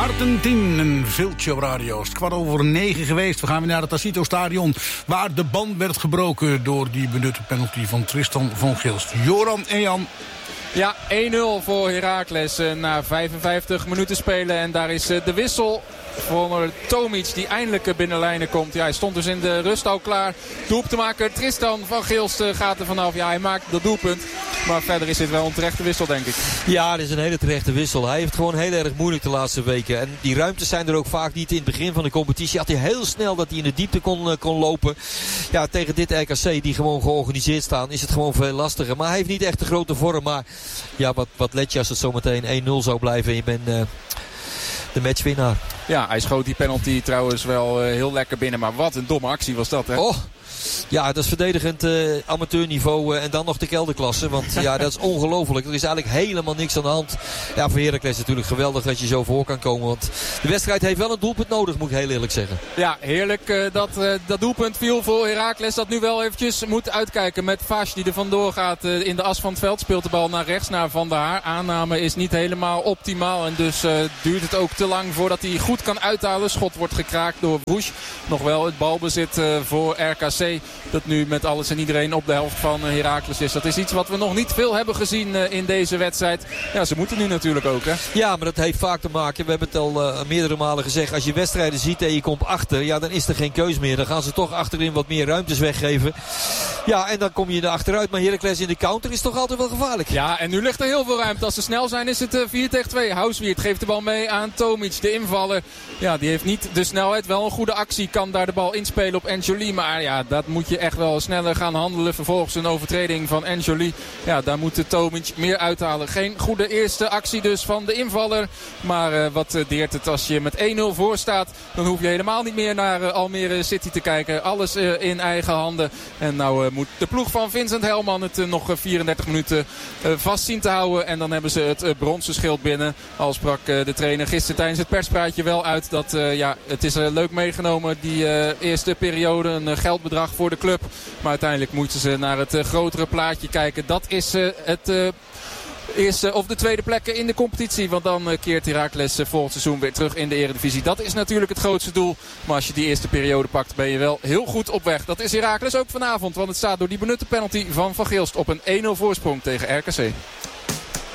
Maarten 10, een Viltje op radio. Het is 8:45 geweest. We gaan weer naar het Tacito-stadion, waar de band werd gebroken door die benutte penalty van Tristan van Gilst. Joran en Jan. Ja, 1-0 voor Heracles na 55 minuten spelen. En daar is de wissel voor Tomic die eindelijk binnenlijnen komt. Ja, hij stond dus in de rust al klaar. Doelpunt te maken. Tristan van Gilst gaat er vanaf. Ja, hij maakt dat doelpunt. Maar verder is dit wel een terechte wissel, denk ik. Ja, dit is een hele terechte wissel. Hij heeft het gewoon heel erg moeilijk de laatste weken. En die ruimtes zijn er ook vaak niet in het begin van de competitie. Had hij heel snel dat hij in de diepte kon lopen. Ja, tegen dit RKC die gewoon georganiseerd staan is het gewoon veel lastiger. Maar hij heeft niet echt de grote vorm. Maar ja, wat let je als het zometeen 1-0 zou blijven en je bent de matchwinnaar. Ja, hij schoot die penalty trouwens wel heel lekker binnen. Maar wat een domme actie was dat, hè? Oh. Ja, dat is verdedigend amateurniveau en dan nog de kelderklasse. Want ja, dat is ongelooflijk. Er is eigenlijk helemaal niks aan de hand. Ja, voor Heracles natuurlijk geweldig dat je zo voor kan komen. Want de wedstrijd heeft wel een doelpunt nodig, moet ik heel eerlijk zeggen. Ja, heerlijk dat doelpunt viel voor Heracles. Dat nu wel eventjes moet uitkijken met Vash die er vandoor gaat in de as van het veld. Speelt de bal naar rechts, naar Van der Haar. Aanname is niet helemaal optimaal. En dus duurt het ook te lang voordat hij goed kan uithalen. Schot wordt gekraakt door Vroes. Nog wel het balbezit voor RKC. Dat nu met alles en iedereen op de helft van Heracles is. Dat is iets wat we nog niet veel hebben gezien in deze wedstrijd. Ja, ze moeten nu natuurlijk ook, hè? Ja, maar dat heeft vaak te maken. We hebben het al meerdere malen gezegd. Als je wedstrijden ziet en je komt achter, ja, dan is er geen keus meer. Dan gaan ze toch achterin wat meer ruimtes weggeven. Ja, en dan kom je er achteruit. Maar Heracles in de counter is toch altijd wel gevaarlijk. Ja, en nu ligt er heel veel ruimte. Als ze snel zijn is het 4-2. Houswiert geeft de bal mee aan Tomic, de invaller. Ja, die heeft niet de snelheid. Wel een goede actie. Kan daar de bal inspelen op Enjoli. Maar ja, dat moet je echt wel sneller gaan handelen. Vervolgens een overtreding van Enjoli. Ja, daar moet de Tomic meer uithalen. Geen goede eerste actie dus van de invaller. Maar wat deert het als je met 1-0 voor staat. Dan hoef je helemaal niet meer naar Almere City te kijken. Alles in eigen handen. En nou moet de ploeg van Vincent Helman het nog 34 minuten vast zien te houden. En dan hebben ze het bronzen schild binnen. Al sprak de trainer gisteren tijdens het perspraatje wel uit dat ja, het is leuk meegenomen die eerste periode. Een geldbedrag voor de club. Maar uiteindelijk moeten ze naar het grotere plaatje kijken. Dat is het eerste of de tweede plekken in de competitie. Want dan keert Heracles volgend seizoen weer terug in de Eredivisie. Dat is natuurlijk het grootste doel. Maar als je die eerste periode pakt ben je wel heel goed op weg. Dat is Heracles ook vanavond. Want het staat door die benutte penalty van Van Gilst op een 1-0 voorsprong tegen RKC.